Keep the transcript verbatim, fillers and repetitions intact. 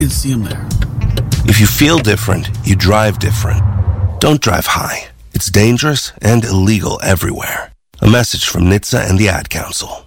didn't see him there. If you feel different, you drive different. Don't drive high. It's dangerous and illegal everywhere. A message from N H T S A and the Ad Council.